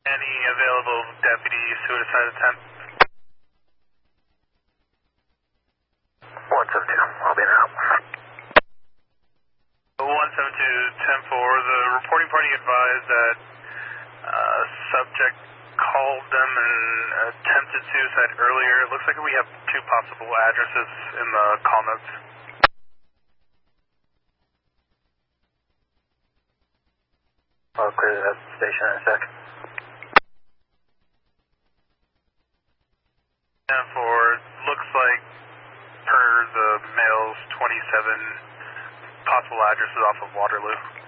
Any available deputy suicide attempt? 172, I'll be in and out. 172-10-4, the reporting party advised that subject called them and attempted suicide earlier. It looks like we have two possible addresses in the call notes. I'll clear that station in a sec. 10-4, looks like per the mail's 27 possible addresses off of Waterloo.